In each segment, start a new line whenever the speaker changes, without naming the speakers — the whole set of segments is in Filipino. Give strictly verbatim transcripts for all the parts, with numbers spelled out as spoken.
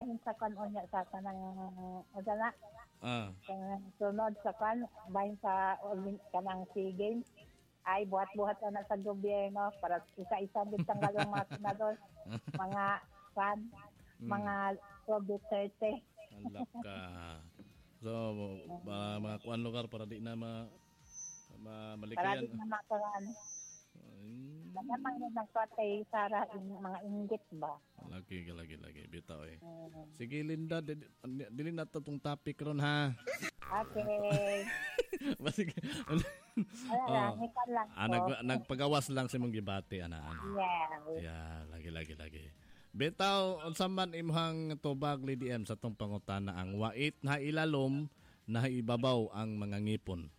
bahin sa kanon niya sa kanang adala.
Ah.
Kanang sunod sa kan bahin sa Olymp- kanang SEA Games. Ay buhat-buhat na sa gobyerno para isa-isa din tanggal ang mga senador, mga kan, mga Duterte.
Alak ka. So, ba, mga kuan lugar para di na ma, ma
Para
malikayan.
di na makaraan.
Ay,
Baka mang nagpatay Sara in mga inggit ba?
lagi ka, lagi, lagi. Bitaw eh.
Mm.
Sige, Linda. Dili, dili na to tong topic ron ha.
Okay.
Basig.
Wala lang, ikan lang
Ah,
po.
nag, nagpagawas lang sa mong gibati, ana, ana.
Yeah.
Yeah, lagi, lagi, lagi. Bitaw, unsa man imong tubag, Lady M, sa tong pangutana ang wait na ilalom na ibabaw ang mga ngipon.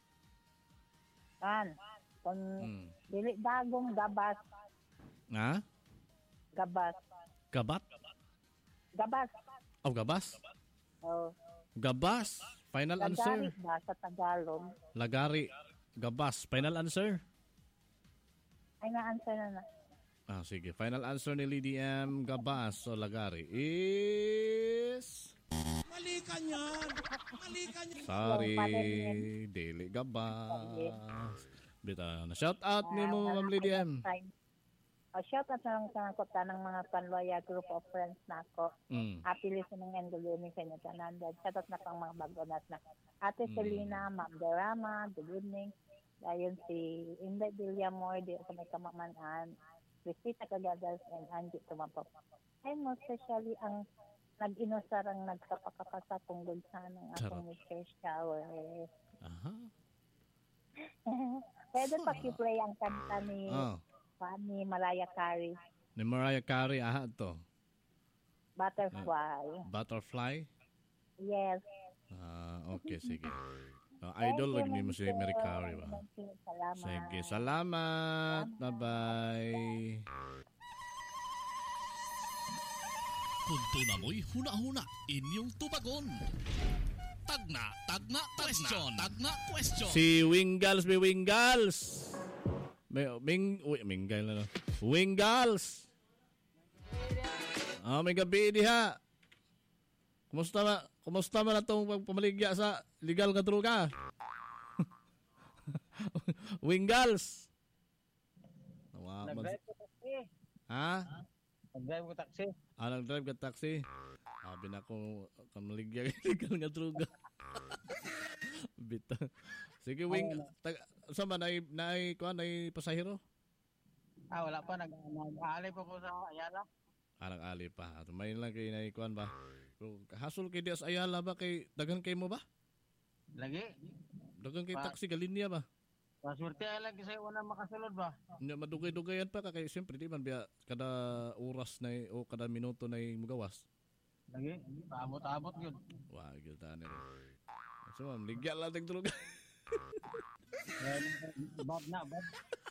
Kan. Kung
Hmm.
dili dagong gabas,
Nga?
gabas,
Gabat?
gabas.
Oh, gabas?
Oh,
Gabas. Final
Lagari
answer.
ba sa Tagalog?
Lagari. Gabas. Final answer.
Ay na-answer na na.
Ah, sige. Final answer ni Lady M. Gabas o Lagari is...
Mali ka niyan. Mali ka niyan.
Sorry.
Hello, Father
Dili Gabas. Bita na. Shout out ni mo, Ma'am Lady M.
O, shout out na lang sa ko ng mga panloya group of friends na ako.
Mm.
Happy listening and good evening sa inyo tanan. Shout out na pang mga bago nat na. Ate
Mm.
Selena, Ma'am Dorama, good evening. Dayon si Inday Villamor, di sa may kamamanan. Christita Cagadas and Angie Tumapop. And most especially ang nag-inusarang nagkapakapasa tunggol sa ng akong mister shower.
Aha.
Pwede pa-play ang kanta ni
Oh.
ni Mariah Carey,
Ni Mariah Carey, aha to.
Butterfly.
Butterfly.
Yes.
Ah, okay, sige. Uh, idol lang ni mo si Mariah Carey ba?
Salamat.
Sige, salamat. Bye-bye.
Kunto na mo'y huna-huna inyong tubagon. Tagna, tagna, question. Tagna, question.
Si Wingals, may Wingals. May Ming, uy, Minggal na. Wingals. Ah, may gabi diha. Kumusta ma? Kumusta man atong pamaligya sa legal nga droga? Wingals. Nawa man.
Nag-drive ko taxi.
Ha?
Nag-drive ko taxi.
Ah, nag-drive ka taxi. Sabi na ko kamaligya legal nga droga. Bita. Sige, Wing. Tag, sa man ay nay kuan ay pasahero?
Ah, wala pa. Nag- Nag-aalay pa ko sa Ayala.
Arang ali pa. May lang kay nay kuan ba? Kung hasol kay Dias Ayala ba kay dagan kay mo ba?
Lagi.
Dagan kay
Pa-
taxi galinya ba?
Pasurte ay lagi sa'yo na makasulod ba?
Nya madugay-dugayan pa ka kay siyempre di man biya kada oras na o kada minuto na mugawas.
Lagi. Paabot-abot yun.
Wa gyud ta ni. So, ma'am, ligya lang tag tulog.
Bad na, bad.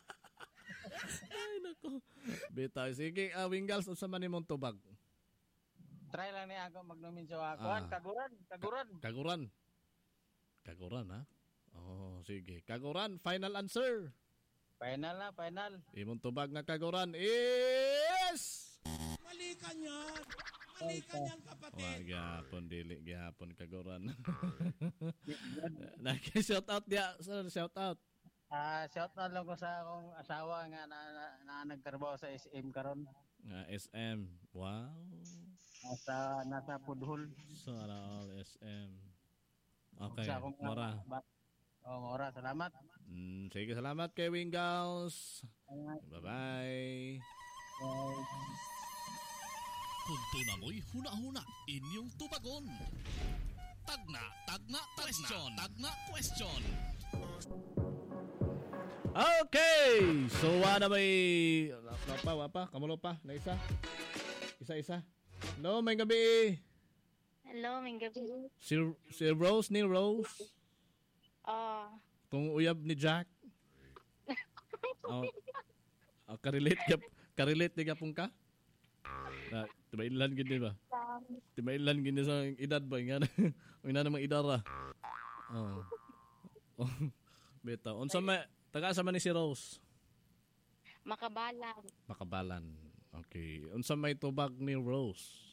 Ay nako. Bitaw sige, uh, Wingals unsa man imong tubag?
Try lang niya ako magnumin sa
Ah.
akuan. Kaguran, kaguran.
Kaguran. Kaguran ha? Oh, sige. Kaguran, final answer.
Final na, final.
Imong tubag nga kaguran is
Mali ka niyan. Mali ka niyan, kapatid.
wa gyapon dili gyapon kaguran. Naki-shout out dia, sir, shout out.
Ah, shout out lang ko sa akong asawa nga na, na, na nagtrabaho sa S M karon.
Nga S M. Wow.
Nasa nasa Pudhol.
Sana all S M. Okay,
Sa akong
mora.
ba- Oh, mora, salamat.
Mm, sige, salamat kay Wingals.
Salamat.
Bye-bye.
Uh,
Kunto na mo'y huna-huna inyong tubagon. Tagna, tagna, question. Tagna, question.
Okay! So, wala may... Wapa, wapa, kamulo pa, na isa. Isa-isa. No, may gabi.
Hello, may gabi.
Si, si Rose ni Rose.
Oh,
Kung uyab ni Jack. Oh, oh karelate ka, karelate ni kapong ka? Na, timailan gini ba? Timailan gini sa edad ba? Nga na, nga namang idara. Oh. Oh. Beta. Unsa may, taga sa man ni si Rose?
makabalan.
Makabalan. Okay. Unsa may tubag ni Rose?